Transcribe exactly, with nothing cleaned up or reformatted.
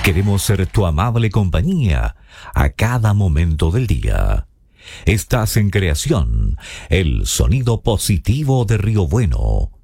Queremos ser tu amable compañía a cada momento del día. Estás en Creación, el sonido positivo de Río Bueno.